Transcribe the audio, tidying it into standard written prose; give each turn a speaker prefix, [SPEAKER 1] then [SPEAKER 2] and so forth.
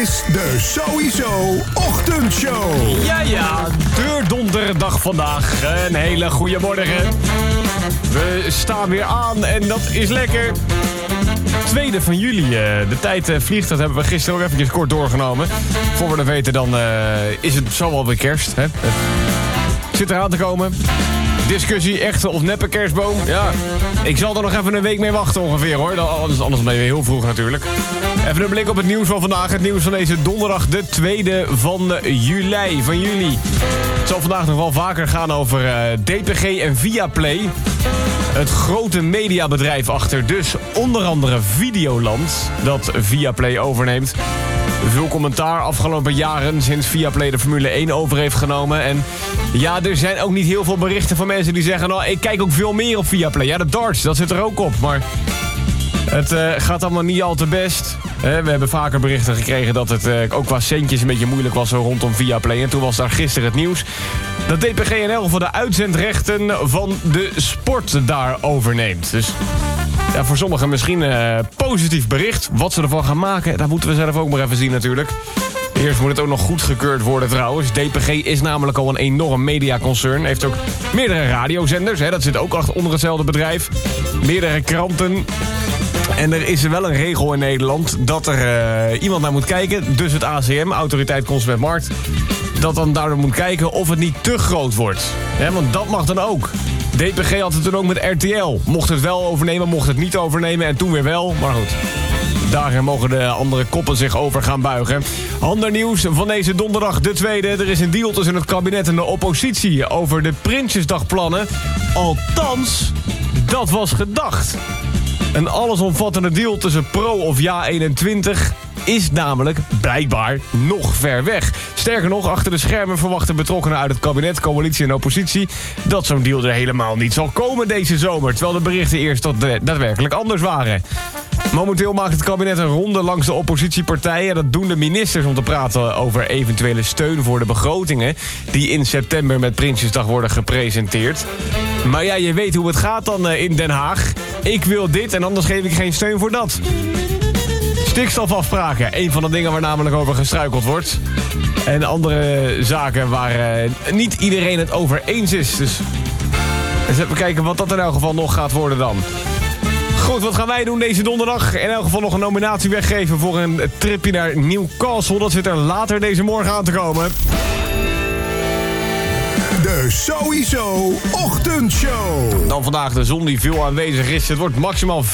[SPEAKER 1] is de Sowieso Ochtendshow.
[SPEAKER 2] Ja, deurdonderdag vandaag. Een hele goede morgen. We staan weer aan en dat is lekker. 2e van juli. De tijd vliegt, dat hebben we gisteren ook eventjes kort doorgenomen. Voor we dat weten, dan is het zo wel weer kerst. Hè? Het zit eraan te komen. Discussie, echte of neppe kerstboom. Ja, ik zal er nog even een week mee wachten ongeveer hoor. Anders ben je weer heel vroeg natuurlijk. Even een blik op het nieuws van vandaag. Het nieuws van deze donderdag, de 2e van juli. Het zal vandaag nog wel vaker gaan over DPG en Viaplay. Het grote mediabedrijf achter dus onder andere Videoland, dat Viaplay overneemt. Veel commentaar afgelopen jaren sinds Viaplay de Formule 1 over heeft genomen. En ja, er zijn ook niet heel veel berichten van mensen die zeggen... nou, ik kijk ook veel meer op Viaplay. Ja, de darts, dat zit er ook op, maar het gaat allemaal niet al te best. We hebben vaker berichten gekregen dat het ook qua centjes een beetje moeilijk was rondom Viaplay. En toen was daar gisteren het nieuws dat DPG NL voor de uitzendrechten van de sport daar overneemt. Dus ja, voor sommigen misschien positief bericht. Wat ze ervan gaan maken, dat moeten we zelf ook maar even zien natuurlijk. Eerst moet het ook nog goedgekeurd worden trouwens. DPG is namelijk al een enorm mediaconcern. Heeft ook meerdere radiozenders. Dat zit ook onder hetzelfde bedrijf. Meerdere kranten. En er is wel een regel in Nederland dat er iemand naar moet kijken. Dus het ACM, Autoriteit Consumentenmarkt. Dat dan daardoor moet kijken of het niet te groot wordt. Want dat mag dan ook. DPG had het toen ook met RTL. Mocht het wel overnemen, mocht het niet overnemen. En toen weer wel, maar goed. Daar mogen de andere koppen zich over gaan buigen. Ander nieuws van deze donderdag, de 2e. Er is een deal tussen het kabinet en de oppositie over de Prinsjesdagplannen. Althans, dat was gedacht. Een allesomvattende deal tussen Pro of Ja21 is namelijk blijkbaar nog ver weg. Sterker nog, achter de schermen verwachten betrokkenen uit het kabinet, coalitie en oppositie dat zo'n deal er helemaal niet zal komen deze zomer. Terwijl de berichten eerst daadwerkelijk anders waren. Momenteel maakt het kabinet een ronde langs de oppositiepartijen. Dat doen de ministers om te praten over eventuele steun voor de begrotingen die in september met Prinsjesdag worden gepresenteerd. Maar ja, je weet hoe het gaat dan in Den Haag. Ik wil dit en anders geef ik geen steun voor dat. Stikstofafspraken, een van de dingen waar namelijk over gestruikeld wordt. En andere zaken waar niet iedereen het over eens is. Dus eens even kijken wat dat in elk geval nog gaat worden dan. Goed, wat gaan wij doen deze donderdag? In elk geval nog een nominatie weggeven voor een tripje naar Newcastle. Dat zit er later deze morgen aan te komen.
[SPEAKER 1] De Sowieso Ochtendshow.
[SPEAKER 2] Dan vandaag de zon die veel aanwezig is. Het wordt maximaal